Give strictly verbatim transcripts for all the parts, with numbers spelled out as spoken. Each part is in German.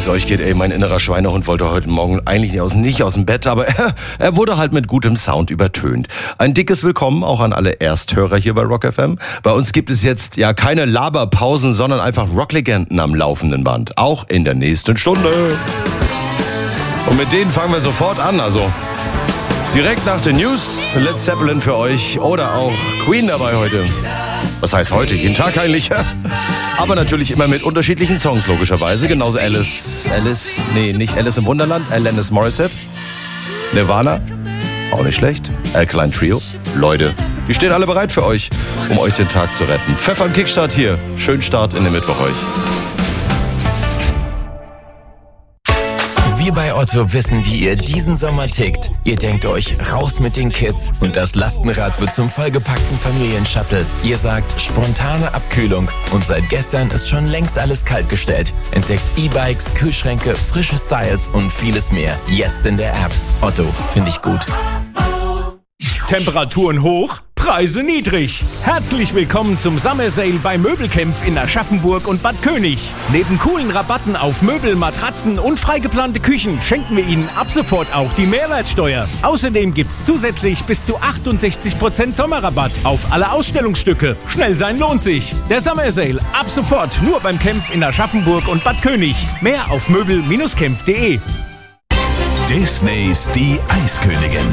es euch geht, ey, mein innerer Schweinehund wollte heute Morgen eigentlich nicht aus, nicht aus dem Bett, aber er, er wurde halt mit gutem Sound übertönt. Ein dickes Willkommen auch an alle Ersthörer hier bei Rock F M. Bei uns gibt es jetzt ja keine Laberpausen, sondern einfach Rocklegenden am laufenden Band. Auch in der nächsten Stunde. Und mit denen fangen wir sofort an, also direkt nach den News, Led Zeppelin für euch oder auch Queen dabei heute. Was heißt heute? Jeden Tag eigentlich. Aber natürlich immer mit unterschiedlichen Songs, logischerweise. Genauso Alice, Alice, nee, nicht Alice im Wunderland, Alanis Morissette, Nirvana, auch nicht schlecht, Alkaline Trio. Leute, die stehen alle bereit für euch, um euch den Tag zu retten. Pfeffer im Kickstart hier. Schönen Start in den Mittwoch euch. Wir bei Otto wissen, wie ihr diesen Sommer tickt. Ihr denkt euch, raus mit den Kids und das Lastenrad wird zum vollgepackten Familienshuttle. Ihr sagt, spontane Abkühlung und seit gestern ist schon längst alles kaltgestellt. Entdeckt E-Bikes, Kühlschränke, frische Styles und vieles mehr. Jetzt in der App. Otto, finde ich gut. Temperaturen hoch, Preise niedrig. Herzlich willkommen zum Summer Sale bei Möbelkämpf in Aschaffenburg und Bad König. Neben coolen Rabatten auf Möbel, Matratzen und freigeplante Küchen schenken wir Ihnen ab sofort auch die Mehrwertsteuer. Außerdem gibt's zusätzlich bis zu achtundsechzig Prozent Sommerrabatt auf alle Ausstellungsstücke. Schnell sein lohnt sich. Der Summer Sale ab sofort nur beim Kämpf in Aschaffenburg und Bad König. Mehr auf möbel Bindestrich kämpf punkt de. Disneys Die Eiskönigin.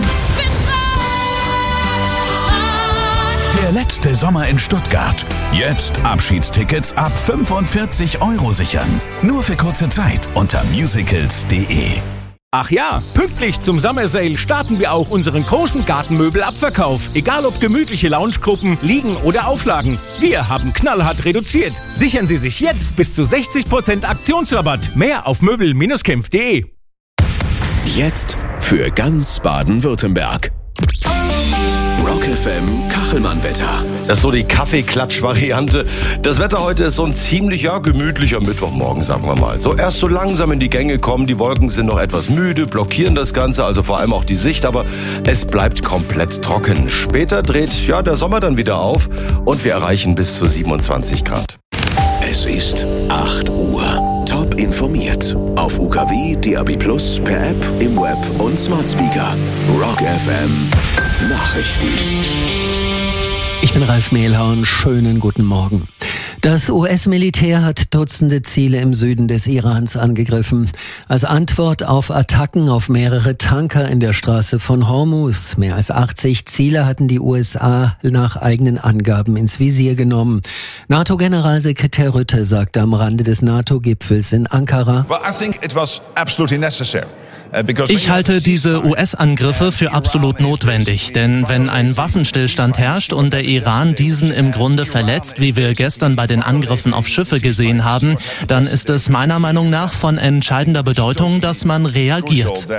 Der letzte Sommer in Stuttgart. Jetzt Abschiedstickets ab fünfundvierzig Euro sichern. Nur für kurze Zeit unter musicals punkt de. Ach ja, pünktlich zum Summer Sale starten wir auch unseren großen Gartenmöbelabverkauf. Egal ob gemütliche Loungegruppen, Liegen oder Auflagen. Wir haben knallhart reduziert. Sichern Sie sich jetzt bis zu sechzig Prozent Aktionsrabatt. Mehr auf möbel Bindestrich kämpf punkt de. Jetzt für ganz Baden-Württemberg. Rock F M Kachelmann-Wetter. Das ist so die Kaffeeklatsch-Variante. Das Wetter heute ist so ein ziemlich ja, gemütlicher Mittwochmorgen, sagen wir mal. So erst so langsam in die Gänge kommen, die Wolken sind noch etwas müde, blockieren das Ganze, also vor allem auch die Sicht, aber es bleibt komplett trocken. Später dreht ja der Sommer dann wieder auf und wir erreichen bis zu siebenundzwanzig Grad. Es ist acht Uhr. Top informiert. Auf U K W, D A B plus, per App, im Web und Smart Speaker. Rock F M Nachrichten. Ich bin Ralf Mehlhorn. Schönen guten Morgen. Das U S-Militär hat Dutzende Ziele im Süden des Irans angegriffen. Als Antwort auf Attacken auf mehrere Tanker in der Straße von Hormuz. Mehr als achtzig Ziele hatten die U S A nach eigenen Angaben ins Visier genommen. NATO-Generalsekretär Rutte sagte am Rande des NATO-Gipfels in Ankara: Well, I think it was absolutely necessary. Ich halte diese U S-Angriffe für absolut notwendig, denn wenn ein Waffenstillstand herrscht und der Iran diesen im Grunde verletzt, wie wir gestern bei den Angriffen auf Schiffe gesehen haben, dann ist es meiner Meinung nach von entscheidender Bedeutung, dass man reagiert.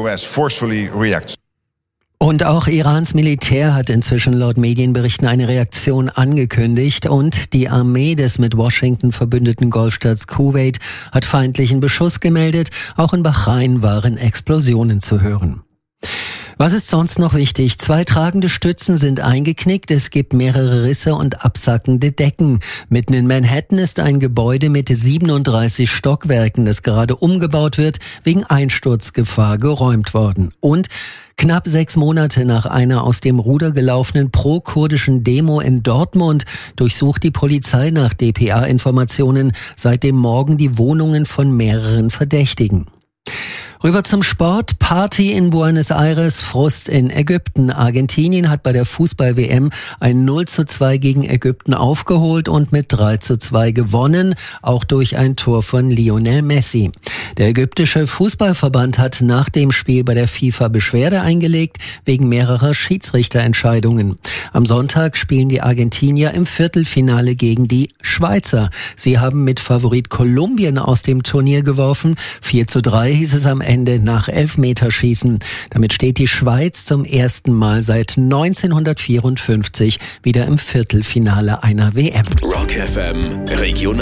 Und auch Irans Militär hat inzwischen laut Medienberichten eine Reaktion angekündigt und die Armee des mit Washington verbündeten Golfstaats Kuwait hat feindlichen Beschuss gemeldet. Auch in Bahrain waren Explosionen zu hören. Was ist sonst noch wichtig? Zwei tragende Stützen sind eingeknickt, es gibt mehrere Risse und absackende Decken. Mitten in Manhattan ist ein Gebäude mit siebenunddreißig Stockwerken, das gerade umgebaut wird, wegen Einsturzgefahr geräumt worden. Und knapp sechs Monate nach einer aus dem Ruder gelaufenen pro-kurdischen Demo in Dortmund durchsucht die Polizei nach D P A-Informationen seit dem Morgen die Wohnungen von mehreren Verdächtigen. Rüber zum Sport. Party in Buenos Aires, Frust in Ägypten. Argentinien hat bei der Fußball-W M ein null zu zwei gegen Ägypten aufgeholt und mit drei zu zwei gewonnen, auch durch ein Tor von Lionel Messi. Der ägyptische Fußballverband hat nach dem Spiel bei der FIFA Beschwerde eingelegt, wegen mehrerer Schiedsrichterentscheidungen. Am Sonntag spielen die Argentinier im Viertelfinale gegen die Schweizer. Sie haben mit Favorit Kolumbien aus dem Turnier geworfen. vier zu drei hieß es am Ende nach Elfmeterschießen. Damit steht die Schweiz zum ersten Mal seit neunzehnhundertvierundfünfzig wieder im Viertelfinale einer W M. Rock F M Regional